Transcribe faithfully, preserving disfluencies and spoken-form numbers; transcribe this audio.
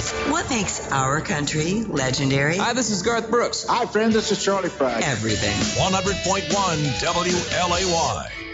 What makes our country legendary? Hi, this is Garth Brooks. Hi, friend. This is Charlie Pride. Everything. one hundred point one W L A Y.